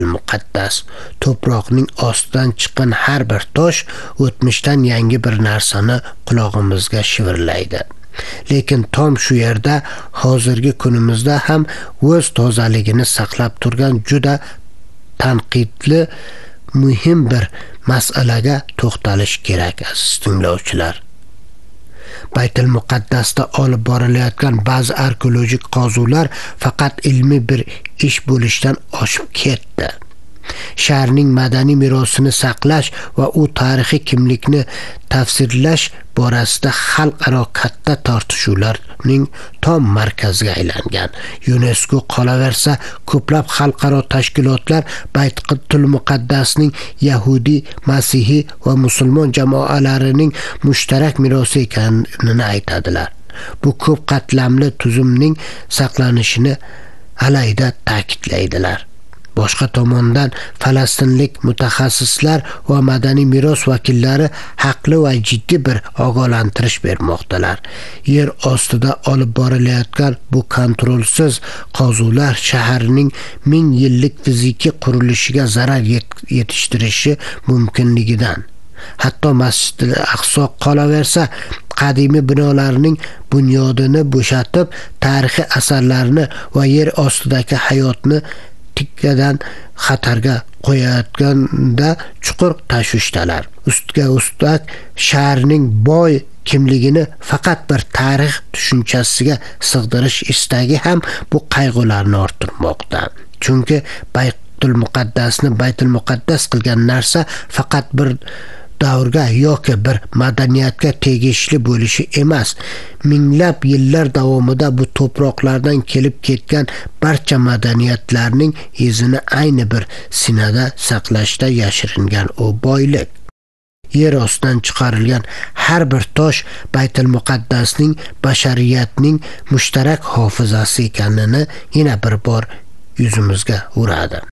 muqaddas. To'proqning ostidan chiqqan har bir tosh o'tmishdan yangi bir narsani qulog'imizga shivirlaydi. Lekin tom shu yerda hozirgi kunimizda ham o'z tozaligini saqlab turgan juda tanqidli muhim bir masalaga to'xtalish kerak, aziz tinglovchilar. Baytul Muqaddasda olib borilayotgan ba'zi arkeologik qazuvlar faqat ilmiy bir ish bo'lishdan oshib ketdi. Shaharning madaniy merosini saqlash va u tarixiy kimlikni tafsirlash borasida xalqaro katta tortishuvlarning tom markaziga aylangan. UNESCO qolaversa, ko'plab xalqaro tashkilotlar Baytul Muqaddasning Yahudi, Masihiy va musulmon jamoalarining mushtarak merosi ekanini aytadilar. Bu ko'p qatlamli tuzumning saqlanishini alayda ta'kidlaydilar. Boshqa tomondan falastinlik mutaxassislar va madaniy meros vakillari haqli va jiddiy bir ogohlantirish bermoqdalar. Yer ostida olib borilayotgan bu kontrolsiz qazuvlar shaharning 1000 yillik fiziki qurilishiga zarar yetishtirishi mumkinligidan, hatto Masjid al-Aqso qolaversa, qadimiy binolarning bunyodini bo'shatib, tarixiy asarlarni va yer ostidagi hayotni tikkadan xatarga qo'yayotganda chuqur tashvishdalar. Ustga ustak shaharning boy kimligini faqat bir tarix tushunchasiga sig'dirish istagi ham bu qayg'ularni orttirmoqda. Chunki Baytul Muqaddas qilgan narsa faqat bir davrga yoki bir madaniyatga tegishli bo'lishi emas. Minglab yillar davomida bu to'proqlardan kelib ketgan barcha madaniyatlarning izini ayni bir sinada saqlashda yashiringan u boylik. Yer ostidan chiqarilgan har bir tosh Baytul Muqaddasning bashariyatning mushtarak hofizasi ekanini yana bir bor yuzimizga uradi.